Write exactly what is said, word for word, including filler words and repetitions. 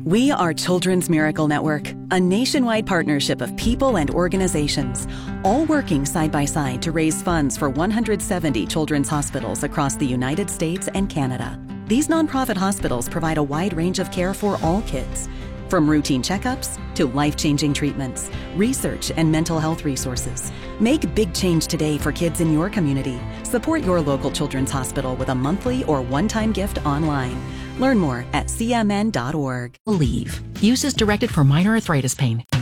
We are Children's Miracle Network, a nationwide partnership of people and organizations, all working side by side to raise funds for one hundred seventy children's hospitals across the United States and Canada. These nonprofit hospitals provide a wide range of care for all kids, from routine checkups to life-changing treatments, research, and mental health resources. Make big change today for kids in your community. Support your local children's hospital with a monthly or one-time gift online. Learn more at c m n dot org. Aleve. Use as directed for minor arthritis pain.